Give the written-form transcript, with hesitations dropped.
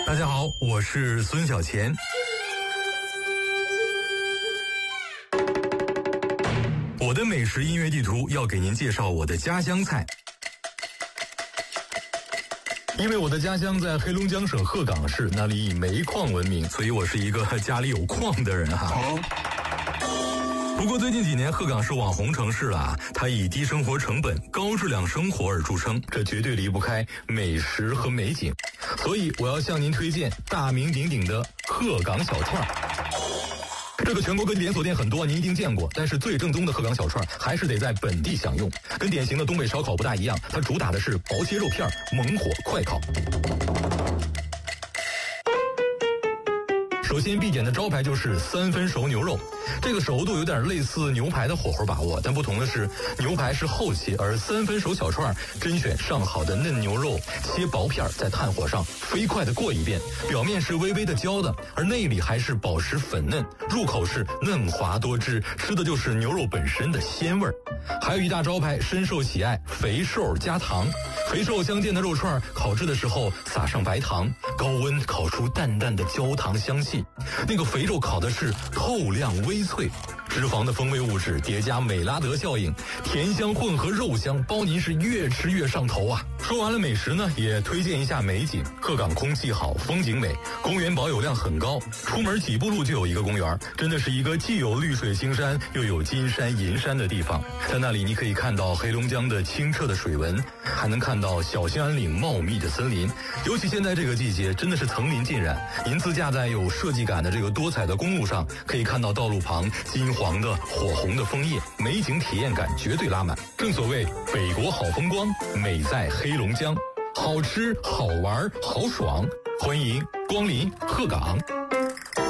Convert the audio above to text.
大家好，我是孙小钱。我的美食音乐地图要给您介绍我的家乡菜。因为我的家乡在黑龙江省鹤岗市，那里以煤矿闻名，所以我是一个家里有矿的人哈。不过最近几年，鹤岗是网红城市了啊，它以低生活成本、高质量生活而著称，这绝对离不开美食和美景。所以我要向您推荐大名鼎鼎的鹤岗小串。这个全国各地连锁店很多，您一定见过，但是最正宗的鹤岗小串还是得在本地享用。跟典型的东北烧烤不大一样，它主打的是薄切肉片，猛火快烤。首先必点的招牌就是3分熟牛肉，这个熟度有点类似牛排的火候把握，但不同的是牛排是厚切，而3分熟小串甄选上好的嫩牛肉，切薄片在炭火上飞快的过一遍，表面是微微的焦的，而内里还是宝石粉嫩，入口是嫩滑多汁，吃的就是牛肉本身的鲜味儿。还有一大招牌深受喜爱，肥瘦加糖，肥瘦相间的肉串烤制的时候撒上白糖，高温烤出淡淡的焦糖香气，那个肥肉烤的是透亮微脆，脂肪的风味物质叠加美拉德效应，甜香混合肉香，包您是越吃越上头啊。说完了美食呢，也推荐一下美景。鹤岗空气好，风景美，公园保有量很高，出门几步路就有一个公园，真的是一个既有绿水青山又有金山银山的地方。在那里你可以看到黑龙江的清澈的水文，还能看到小兴安岭茂密的森林，尤其现在这个季节真的是层林尽染。您自驾在有设计感的这个多彩的公路上，可以看到道路旁金黄的火红的枫叶，美景体验感绝对拉满。正所谓北国好风光，美在黑龙江，好吃好玩好爽，欢迎光临鹤岗。